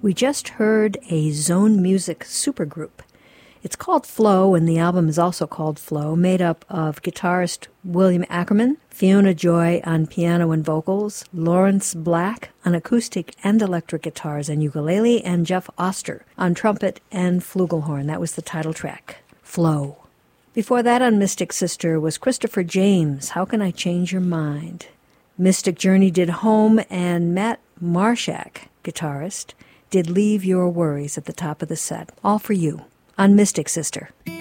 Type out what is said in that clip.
We just heard a Zone Music supergroup. It's called Flow, and the album is also called Flow, made up of guitarist William Ackerman, Fiona Joy on piano and vocals, Lawrence Black on acoustic and electric guitars and ukulele, and Jeff Oster on trumpet and flugelhorn. That was the title track, Flow. Before that on Mystic Sister was Christopher James, How Can I Change Your Mind? Mystic Journey did Home, and Matt Marshak, guitarist, did Leave Your Worries at the top of the set. All for you on Mystic Sister.